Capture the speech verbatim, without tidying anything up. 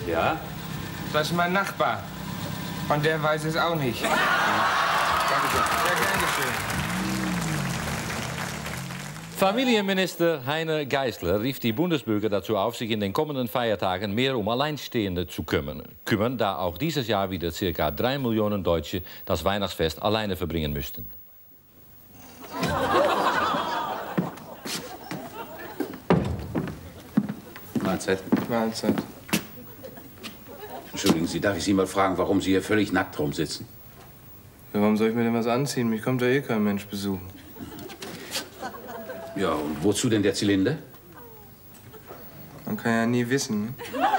Ja? Das ist mein Nachbar. Und der weiß es auch nicht. Ja, Dankeschön. ja gern geschehen. Familienminister Heiner Geisler rief die Bundesbürger dazu auf, sich in den kommenden Feiertagen mehr um Alleinstehende zu kümmern. Kümmern, da auch dieses Jahr wieder circa drei Millionen Deutsche das Weihnachtsfest alleine verbringen müssten. Mahlzeit. Mahlzeit. Entschuldigen Sie, darf ich Sie mal fragen, warum Sie hier völlig nackt rumsitzen? Ja, warum soll ich mir denn was anziehen? Mich kommt da eh kein Mensch besuchen. Ja, und wozu denn der Zylinder? Man kann ja nie wissen, ne?